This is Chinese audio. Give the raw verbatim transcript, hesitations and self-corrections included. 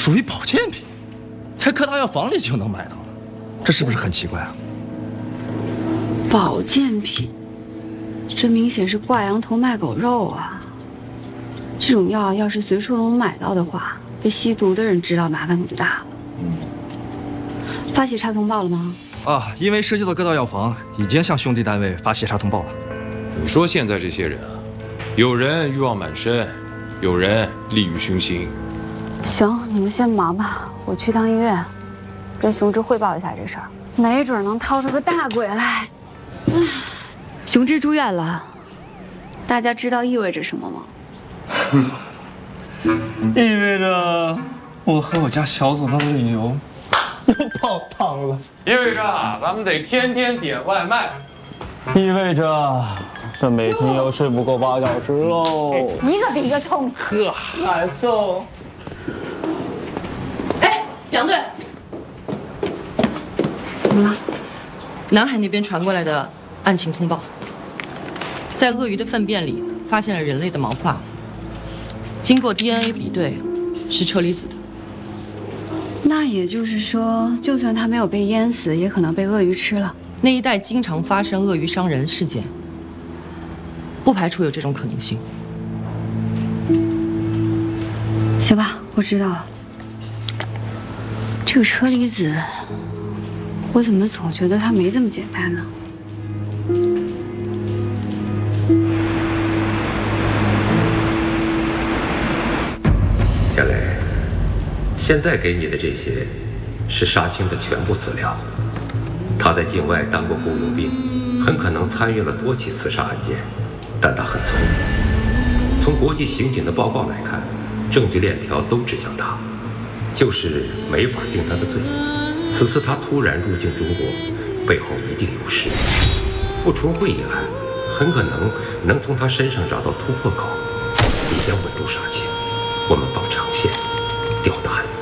属于保健品，在各大药房里就能买到，这是不是很奇怪啊？ 保健品，这明显是挂羊头卖狗肉啊！这种药要是随处都能买到的话，被吸毒的人知道麻烦可就大了。嗯，发协查通报了吗？ 啊，因为涉及到各大药房，已经向兄弟单位发协查通报了。 你说现在这些人啊，有人欲望满身，有人利欲熏心。 行，你们先忙吧，我去趟医院，跟熊芝汇报一下这事儿，没准能掏出个大鬼来。熊芝住院了，大家知道意味着什么吗？ 意味着我和我家小总的理由又泡汤了。 意味着咱们得天天点外卖。 意味着这每天又睡不够八小时喽。 一个比一个冲， 呵，难受。 哎，杨队， 怎么了？ 南海那边传过来的案情通报，在鳄鱼的粪便里发现了人类的毛发，经过 D N A 比对，是车厘子的。 那也就是说，就算他没有被淹死，也可能被鳄鱼吃了。 那一带经常发生鳄鱼伤人事件，不排除有这种可能性。 行吧，我知道了。这个车厘子，我怎么总觉得它没这么简单呢？ 夏雷，现在给你的这些，是沙青的全部资料。他在境外当过雇佣兵，很可能参与了多起刺杀案件，但他很聪明。从国际刑警的报告来看，证据链条都指向他，就是没法定他的罪。此次他突然入境中国，背后一定有事。傅春慧一案很可能能从他身上找到突破口。你先稳住杀青，我们绑长线，钓大鱼。